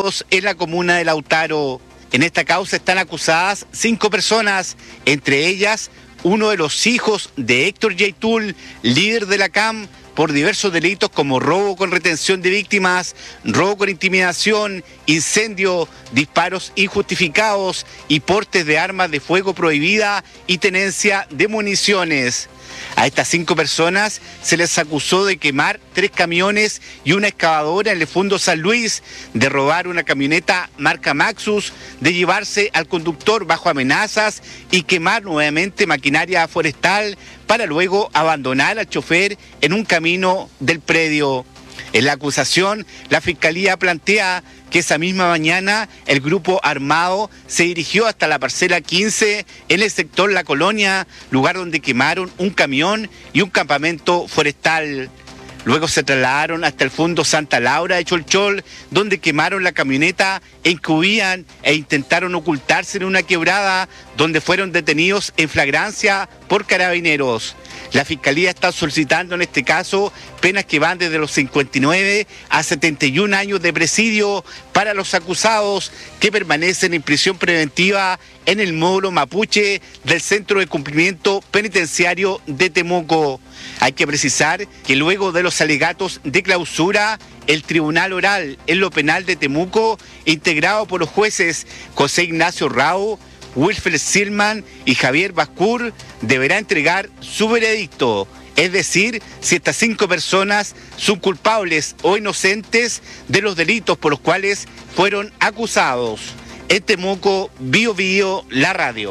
ocurridos en la comuna de Lautaro. En esta causa están acusadas 5 personas, entre ellas uno de los hijos de Héctor Yaitul, líder de la CAM, por diversos delitos como robo con retención de víctimas, robo con intimidación, incendio, disparos injustificados y portes de armas de fuego prohibida y tenencia de municiones. A estas 5 personas se les acusó de quemar 3 camiones y una excavadora en el Fundo San Luis, de robar una camioneta marca Maxus, de llevarse al conductor bajo amenazas y quemar nuevamente maquinaria forestal para luego abandonar al chofer en un camino del predio. En la acusación, la Fiscalía plantea que esa misma mañana el grupo armado se dirigió hasta la parcela 15 en el sector La Colonia, lugar donde quemaron un camión y un campamento forestal. Luego se trasladaron hasta el Fondo Santa Laura de Cholchol, donde quemaron la camioneta en que huían e intentaron ocultarse en una quebrada, donde fueron detenidos en flagrancia por carabineros. La Fiscalía está solicitando en este caso penas que van desde los 59 a 71 años de presidio para los acusados que permanecen en prisión preventiva en el módulo Mapuche del Centro de Cumplimiento Penitenciario de Temuco. Hay que precisar que luego de los alegatos de clausura, el Tribunal Oral en lo Penal de Temuco, integrado por los jueces José Ignacio Rao, Wilfred Silman y Javier Bascur, deberá entregar su veredicto, es decir, si estas 5 personas son culpables o inocentes de los delitos por los cuales fueron acusados. En Temuco, Bio Bio, la radio.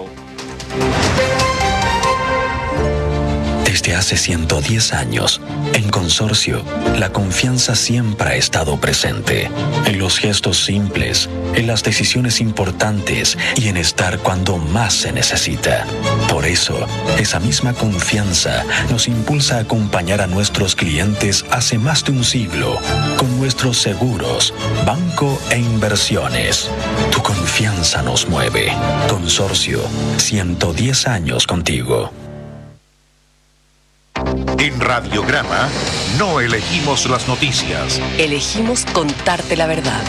Desde hace 110 años, en Consorcio, la confianza siempre ha estado presente, en los gestos simples, en las decisiones importantes y en estar cuando más se necesita. Por eso, esa misma confianza nos impulsa a acompañar a nuestros clientes hace más de un siglo, con nuestros seguros, banco e inversiones. Tu confianza nos mueve. Consorcio, 110 años contigo. En Radiograma no elegimos las noticias. Elegimos contarte la verdad.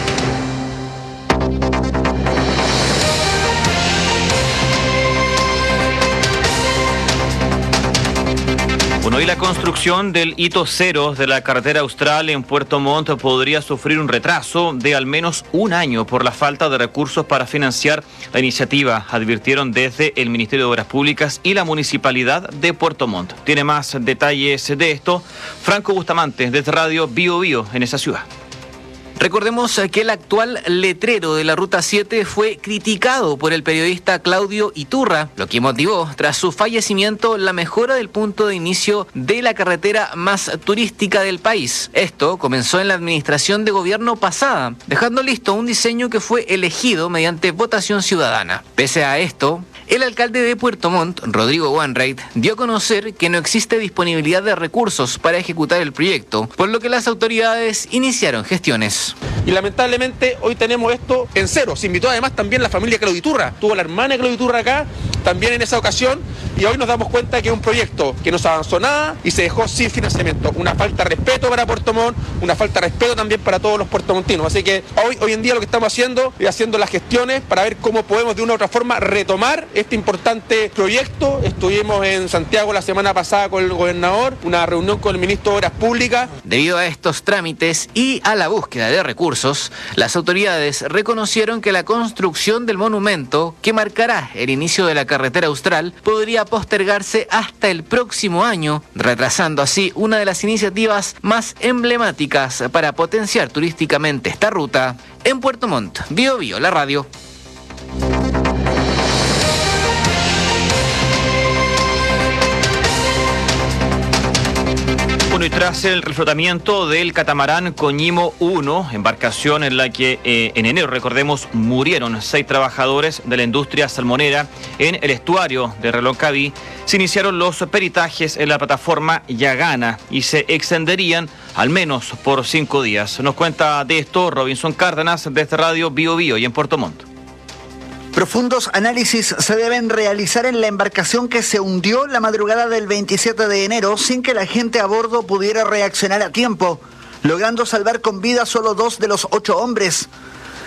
Bueno, y la construcción del hito 0 de la carretera austral en Puerto Montt podría sufrir un retraso de al menos un año por la falta de recursos para financiar la iniciativa, advirtieron desde el Ministerio de Obras Públicas y la Municipalidad de Puerto Montt. Tiene más detalles de esto Franco Bustamante, desde Radio Bio Bio en esa ciudad. Recordemos que el actual letrero de la Ruta 7 fue criticado por el periodista Claudio Iturra, lo que motivó, tras su fallecimiento, la mejora del punto de inicio de la carretera más turística del país. Esto comenzó en la administración de gobierno pasada, dejando listo un diseño que fue elegido mediante votación ciudadana. Pese a esto, el alcalde de Puerto Montt, Rodrigo Wainwright, dio a conocer que no existe disponibilidad de recursos para ejecutar el proyecto, por lo que las autoridades iniciaron gestiones. Y lamentablemente hoy tenemos esto en cero. Se invitó además también la familia Claudio Iturra. Tuvo la hermana de Claudio Iturra acá, también en esa ocasión, y hoy nos damos cuenta que es un proyecto que no se avanzó nada y se dejó sin financiamiento. Una falta de respeto para Puerto Montt, una falta de respeto también para todos los puertomontinos. Así que hoy en día lo que estamos haciendo es haciendo las gestiones para ver cómo podemos de una u otra forma retomar este importante proyecto. Estuvimos en Santiago la semana pasada con el gobernador, una reunión con el ministro de Obras Públicas. Debido a estos trámites y a la búsqueda de recursos, las autoridades reconocieron que la construcción del monumento, que marcará el inicio de la carretera austral, podría postergarse hasta el próximo año, retrasando así una de las iniciativas más emblemáticas para potenciar turísticamente esta ruta. En Puerto Montt, Bio Bio, la radio. Bueno, y tras el reflotamiento del catamarán Coñimo 1, embarcación en la que en enero, recordemos, murieron 6 trabajadores de la industria salmonera en el estuario de Reloncaví, se iniciaron los peritajes en la plataforma Yagana y se extenderían al menos por 5 días. Nos cuenta de esto Robinson Cárdenas desde Radio Bio Bio y en Puerto Montt. Profundos análisis se deben realizar en la embarcación que se hundió la madrugada del 27 de enero sin que la gente a bordo pudiera reaccionar a tiempo, logrando salvar con vida solo 2 de los 8 hombres.